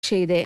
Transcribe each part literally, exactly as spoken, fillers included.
ನಿರೀಕ್ಷೆ ಇದೆ.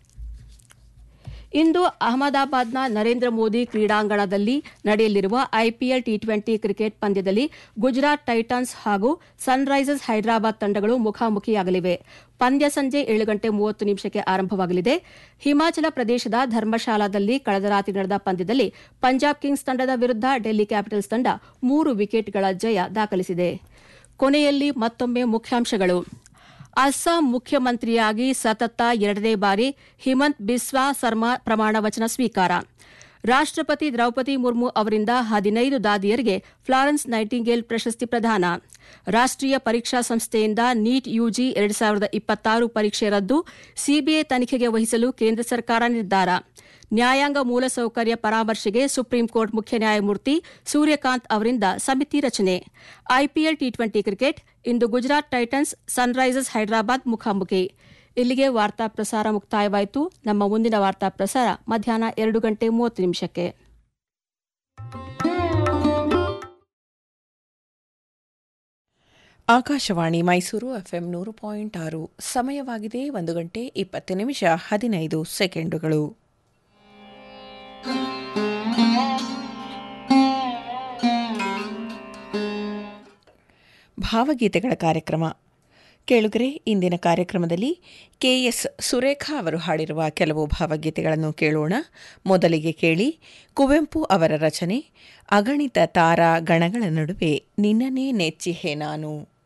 ಇಂದು ಅಹಮದಾಬಾದ್ನ ನರೇಂದ್ರ ಮೋದಿ ಕ್ರೀಡಾಂಗಣದಲ್ಲಿ ನಡೆಯಲಿರುವ ಐಪಿಎಲ್ ಟಿ ಟ್ವೆಂಟಿ ಕ್ರಿಕೆಟ್ ಪಂದ್ಯದಲ್ಲಿ ಗುಜರಾತ್ ಟೈಟನ್ಸ್ ಹಾಗೂ ಸನ್ರೈಸರ್ಸ್ ಹೈದರಾಬಾದ್ ತಂಡಗಳು ಮುಖಾಮುಖಿಯಾಗಲಿವೆ. ಪಂದ್ಯ ಸಂಜೆ ಏಳು ಗಂಟೆ ಮೂವತ್ತು ನಿಮಿಷಕ್ಕೆ ಆರಂಭವಾಗಲಿದೆ. ಹಿಮಾಚಲ ಪ್ರದೇಶದ ಧರ್ಮಶಾಲಾದಲ್ಲಿ ಕಳೆದ ರಾತ್ರಿ ನಡೆದ ಪಂದ್ಯದಲ್ಲಿ ಪಂಜಾಬ್ ಕಿಂಗ್ಸ್ ತಂಡದ ವಿರುದ್ಧ ಡೆಲ್ಲಿ ಕ್ಯಾಪಿಟಲ್ಸ್ ತಂಡ ಮೂರು ವಿಕೆಟ್ಗಳ ಜಯ ದಾಖಲಿಸಿದೆ. ಕೊನೆಯಲ್ಲಿ ಮತ್ತೊಮ್ಮೆ ಮುಖ್ಯಾಂಶಗಳು. ಅಸ್ಸಾಂ ಮುಖ್ಯಮಂತ್ರಿಯಾಗಿ ಸತತ ಎರಡನೇ ಬಾರಿ ಹಿಮಂತ್ ಬಿಸ್ವಾ ಸರ್ಮಾ ಪ್ರಮಾಣ ವಚನ ಸ್ವೀಕಾರ. ರಾಷ್ಟ್ರಪತಿ ದ್ರೌಪದಿ ಮುರ್ಮು ಅವರಿಂದ ಹದಿನೈದು ದಾದಿಯರಿಗೆ ಫ್ಲಾರೆನ್ಸ್ ನೈಟಿಂಗೇಲ್ ಪ್ರಶಸ್ತಿ ಪ್ರದಾನ. ರಾಷ್ಟ್ರೀಯ ಪರೀಕ್ಷಾ ಸಂಸ್ಥೆಯಿಂದ ನೀಟ್ ಯುಜಿ ಎರಡು ಸಾವಿರದ ಇಪ್ಪತ್ತಾರು ಪರೀಕ್ಷೆ ರದ್ದು, ಸಿಬಿಐ ತನಿಖೆಗೆ ವಹಿಸಲು ಕೇಂದ್ರ ಸರ್ಕಾರ ನಿರ್ಧಾರ. ನ್ಯಾಯಾಂಗ ಮೂಲಸೌಕರ್ಯ ಪರಾಮರ್ಶೆಗೆ ಸುಪ್ರೀಂಕೋರ್ಟ್ ಮುಖ್ಯ ನ್ಯಾಯಮೂರ್ತಿ ಸೂರ್ಯಕಾಂತ್ ಅವರಿಂದ ಸಮಿತಿ ರಚನೆ. ಐಪಿಎಲ್ ಟಿ ಟ್ವೆಂಟಿ ಕ್ರಿಕೆಟ್ ಇಂದು ಗುಜರಾತ್ ಟೈಟನ್ಸ್ ಸನ್ರೈಸರ್ಸ್ ಹೈದರಾಬಾದ್ ಮುಖಾಮುಖಿ. ಇಲ್ಲಿಗೆ ವಾರ್ತಾ ಪ್ರಸಾರ ಮುಕ್ತಾಯವಾಯಿತು. ನಮ್ಮ ಮುಂದಿನ ವಾರ್ತಾ ಪ್ರಸಾರ ಮಧ್ಯಾಹ್ನ ಎರಡು ಗಂಟೆ ಮೂವತ್ತು ನಿಮಿಷಕ್ಕೆ. ಆಕಾಶವಾಣಿ ಮೈಸೂರು ಎಫ್ಎಂ ನೂರು ಪಾಯಿಂಟ್ ಆರು. ಸಮಯವಾಗಿದೆ ಒಂದು ಗಂಟೆ ಇಪ್ಪತ್ತು ನಿಮಿಷ ಹದಿನೈದು ಸೆಕೆಂಡುಗಳು. ಭಾವಗೀತೆಗಳ ಕಾರ್ಯಕ್ರಮ ಕೇಳುಗರೆ. ಇಂದಿನ ಕಾರ್ಯಕ್ರಮದಲ್ಲಿ ಕೆಎಸ್ ಸುರೇಖಾ ಅವರು ಹಾಡಿರುವ ಕೆಲವು ಭಾವಗೀತೆಗಳನ್ನು ಕೇಳೋಣ. ಮೊದಲಿಗೆ ಕೇಳಿ ಕುವೆಂಪು ಅವರ ರಚನೆ ಅಗಣಿತ ತಾರಾ ಗಣಗಳ ನಡುವೆ ನಿನ್ನನೇ ನೆಚ್ಚಿಹೆ ನಾನು.